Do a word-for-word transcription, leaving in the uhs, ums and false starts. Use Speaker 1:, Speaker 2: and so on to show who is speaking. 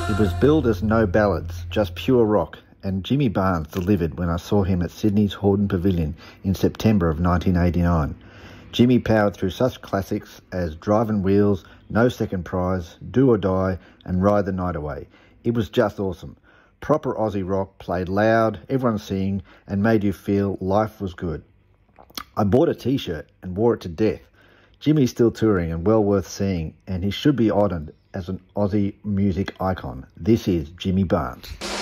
Speaker 1: It was billed as no ballads, just pure rock, and Jimmy Barnes delivered when I saw him at Sydney's Hordern Pavilion in September of nineteen eighty-nine. Jimmy powered through such classics as Driving Wheels, No Second Prize, Do or Die, and Ride the Night Away. It was just awesome. Proper Aussie rock, played loud, everyone singing, and made you feel life was good. I bought a t-shirt and wore it to death. Jimmy's still touring and well worth seeing, and he should be honoured as an Aussie music icon. This is Jimmy Barnes.